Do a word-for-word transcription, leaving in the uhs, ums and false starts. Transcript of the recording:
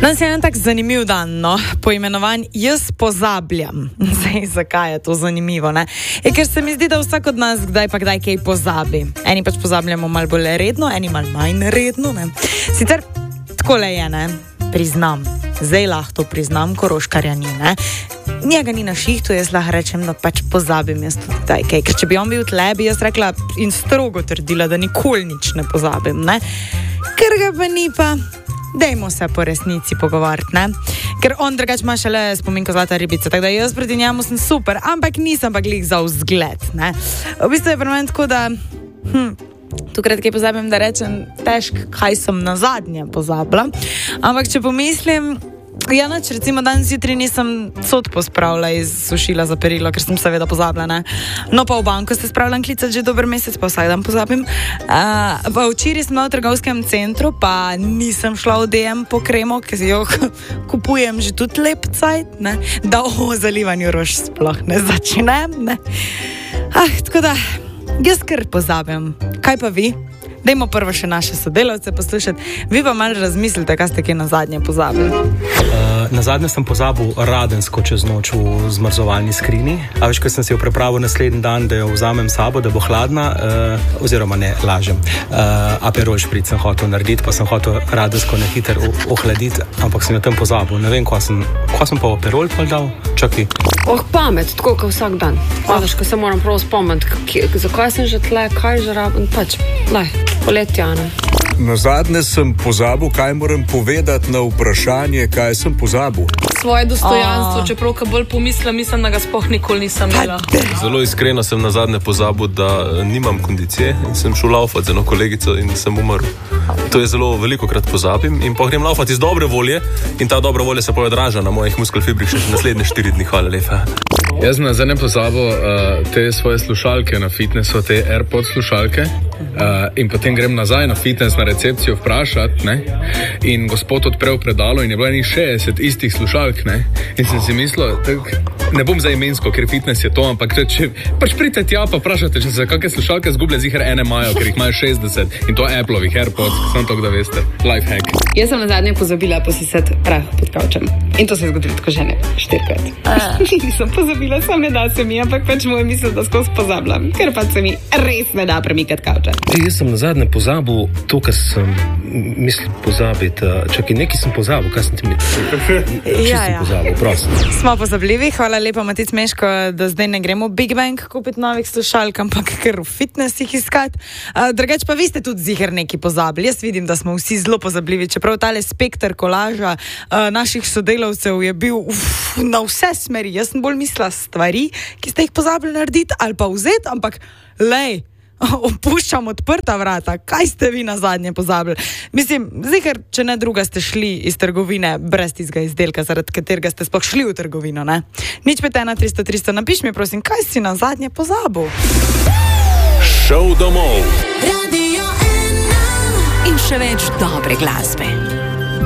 Danes je en tak zanimiv dan, no, poimenovan Jaz pozabljam. Zdaj, zakaj je to zanimivo, ne? Je, ker se mi zdi, da vsak od nas kdaj pa kdaj kaj pozabi. Eni pač pozabljamo malo bolj redno, eni malo manj redno, ne? Sicer takole je, ne? Priznam. Zdaj lahko to priznam, Koroškarja ni, ne? Njega ni na šihtu, jaz lahko rečem, da pač pozabim jaz tudi taj kaj. Ker če bi on bil tle, bi jaz rekla in strogo trdila, da nikoli nič ne pozabim, ne? Ker ga pa ni pa... Dajmo se po resnici pogovarjati, ne? Ker on drugač ima šele spomin ko zlata ribica, tako da jaz proti njemu sem super, ampak nisem pa glih za vzgled, ne? V bistvu je pri meni tako, da hm, tukrat kaj pozabim, da rečem težko, kaj sem nazadnje pozabila, ampak če pomislim, ja, nač, recimo danes jutri nisem sodpo spravila iz sušila za perilo, ker sem seveda pozabila, ne? No pa v banko se spravljam klicati že dober mesec, pa vsak dan pozabim. Uh, pa včeraj sem bila v trgovskem centru, pa nisem šla v D M po kremo, ker si jo kupujem že tudi lep cajt, ne? Da o zalivanju rož sploh ne začinem, ne? Ah, tako da, jaz kar pozabim. Kaj pa vi? Dajmo prvo še naše sodelavce poslušati. Vi pa malo razmislite, kaj ste kaj nazadnje pozabili. Uh, nazadnje sem pozabil radensko čez noč v zmrzovalni skrini. A veš, ko sem si jo pripravil naslednji dan, da jo vzamem sabo, da bo hladna, uh, oziroma ne, lažem. Uh, Aperol špric sem hotel narediti, pa sem hotel radensko na hiter ohladiti, ampak sem jo tam pozabil. Ne vem, ko sem, ko sem pa Aperol pa dal. Čakaj. Oh, pamet, tako kot vsak dan. Oh. Veš, ko se moram prav spomniti, zakaj sem že tle, kaj že rabim, pač, lej. Poletjana. Nazadnje sem pozabil, kaj moram povedati na vprašanje, kaj sem pozabil. Svoje dostojanstvo, oh. Čeprav, ko bolj pomislim, mislim, da ga sploh nikoli nisem imela. Zelo iskreno sem nazadnje pozabil, da nimam kondicije in sem šel laufati z eno kolegico in sem umrl. To je zelo veliko krat pozabim in pa grem laufati iz dobre volje in ta dobra volja se pa odraža na mojih muskelfibrih še naslednje štiri dni. Hvala lepa. Jaz sem nazadnje pozabil uh, te svoje slušalke na fitnessu, te AirPod slušalke uh, in potem grem nazaj na fitness, na recepcijo vprašati, ne? In gospod odprel predalo in je bilo enih šestdeset istih slušalk, ne? In sem si mislil, tak, ne bom za imensko, ker fitness je to, ampak če pač pridete tja pa vprašate, če se kakšne slušalke zgublja, ziher ene imajo, ker jih imajo šestdeset in to Applovih AirPods, samo to, da veste. Life hack. Jaz sem nazadnje pozabila posisati prah pod kavčem in to se je zgodilo tako že ne štirikrat. Nisem pozabila, sam ne da se mi, ampak pač moj misel, da skozi pozabljam, ker pač se mi res ne da premikati kavča. Jaz sem nazadnje pozabil to, kar sem mislil pozabiti. Čakaj, nekaj sem pozabil, kaj sem ti mislil? Ja, ja. Pozabil, prosim. Smo pozabljivi, hvala lepa Matic Meško, da zdaj ne gremo v Big Bang kupiti novih slušalk, ampak ker v fitnessih iskati. Uh, drugač pa vi ste tudi ziher neki pozabili. Jaz vidim, da smo vsi zelo pozabljivi, čeprav tale spekter kolaža uh, naših sodelavcev je bil uf, na vse smeri. Jaz sem bolj mislila stvari, ki ste jih pozabili narediti ali pa vzeti, ampak lej, opuščam odprta vrata. Kaj ste vi nazadnje pozabili? Mislim, ziher, če ne druga ste šli iz trgovine brez tistega izdelka, zaradi katerega ste sploh šli v trgovino, ne? Nič pet ena tristo tristo, napiš mi prosim, kaj si nazadnje pozabil? Šel domov. Radio ena. In še več dobre glasbe.